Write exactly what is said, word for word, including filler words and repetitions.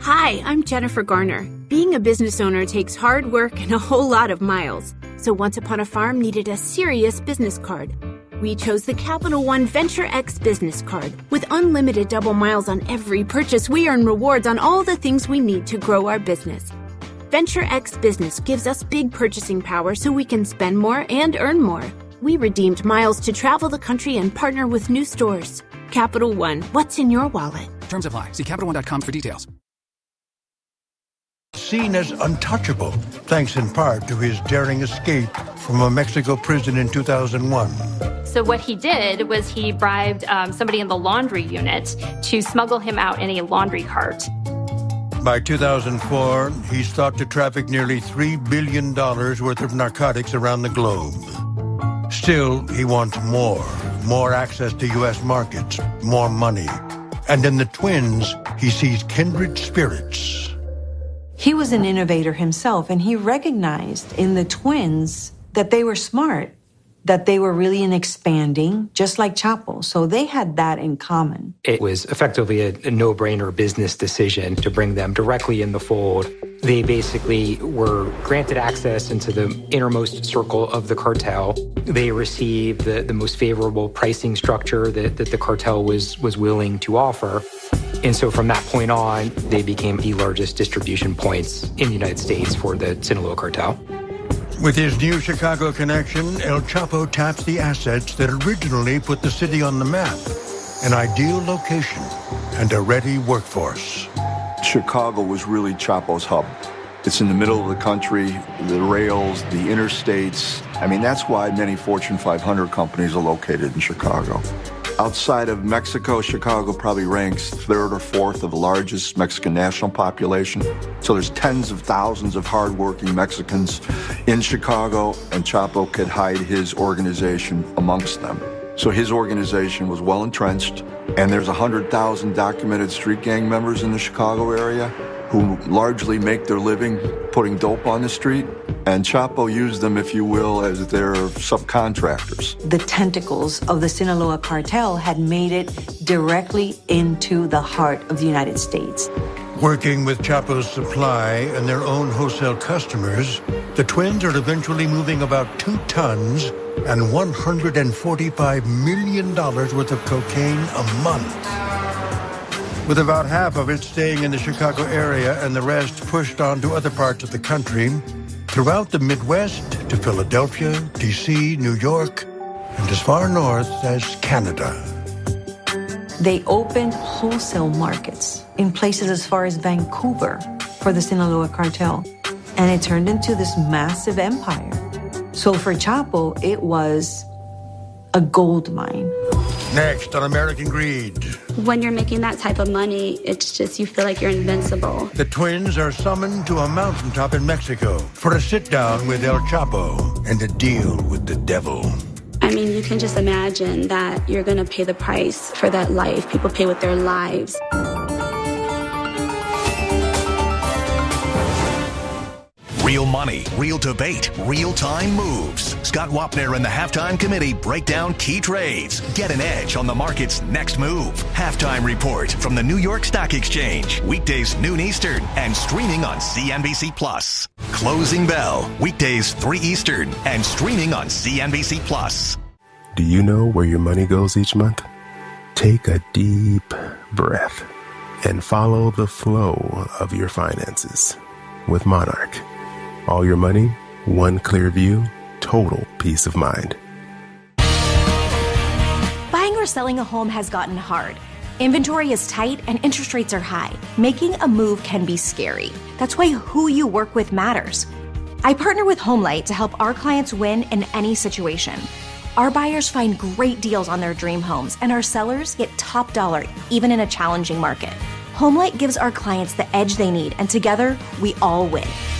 Hi, I'm Jennifer Garner. Being a business owner takes hard work and a whole lot of miles. So Once Upon a Farm needed a serious business card. We chose the Capital One Venture X business card. With unlimited double miles on every purchase, we earn rewards on all the things we need to grow our business. Venture X Business gives us big purchasing power so we can spend more and earn more. We redeemed miles to travel the country and partner with new stores. Capital One, what's in your wallet? Terms apply. See Capital One dot com for details. Seen as untouchable, thanks in part to his daring escape from a Mexico prison in two thousand one. So what he did was he bribed um, somebody in the laundry unit to smuggle him out in a laundry cart. By two thousand four, he's thought to traffic nearly three billion dollars worth of narcotics around the globe. Still, he wants more. More access to U S markets, more money. And in the twins, he sees kindred spirits. He was an innovator himself, and he recognized in the twins that they were smart, that they were really in expanding, just like Chapo. So they had that in common. It was effectively a, a no-brainer business decision to bring them directly in the fold. They basically were granted access into the innermost circle of the cartel. They received the, the most favorable pricing structure that, that the cartel was, was willing to offer. And so from that point on, they became the largest distribution points in the United States for the Sinaloa cartel. With his new Chicago connection, El Chapo taps the assets that originally put the city on the map. An ideal location and a ready workforce. Chicago was really Chapo's hub. It's in the middle of the country, the rails, the interstates. I mean, that's why many Fortune five hundred companies are located in Chicago. Outside of Mexico, Chicago probably ranks third or fourth of the largest Mexican national population. So there's tens of thousands of hardworking Mexicans in Chicago, and Chapo could hide his organization amongst them. So his organization was well entrenched, and there's one hundred thousand documented street gang members in the Chicago area who largely make their living putting dope on the street. And Chapo used them, if you will, as their subcontractors. The tentacles of the Sinaloa cartel had made it directly into the heart of the United States. Working with Chapo's supply and their own wholesale customers, the twins are eventually moving about two tons and one hundred forty-five million dollars worth of cocaine a month. With about half of it staying in the Chicago area and the rest pushed on to other parts of the country, throughout the Midwest to Philadelphia, D C, New York, and as far north as Canada. They opened wholesale markets in places as far as Vancouver for the Sinaloa cartel, and it turned into this massive empire. So for Chapo, it was a gold mine. Next on American Greed. When you're making that type of money, it's just, you feel like you're invincible. The twins are summoned to a mountaintop in Mexico for a sit-down with El Chapo and a deal with the devil. I mean, you can just imagine that you're going to pay the price for that life. People pay with their lives. Real money, real debate, real-time moves. Scott Wapner and the Halftime Committee break down key trades. Get an edge on the market's next move. Halftime Report from the New York Stock Exchange. Weekdays noon Eastern and streaming on C N B C Plus. Closing Bell. Weekdays three Eastern and streaming on C N B C Plus. Do you know where your money goes each month? Take a deep breath and follow the flow of your finances with Monarch. All your money, one clear view, total peace of mind. Buying or selling a home has gotten hard. Inventory is tight and interest rates are high. Making a move can be scary. That's why who you work with matters. I partner with HomeLight to help our clients win in any situation. Our buyers find great deals on their dream homes, and our sellers get top dollar, even in a challenging market. HomeLight gives our clients the edge they need, and together, we all win.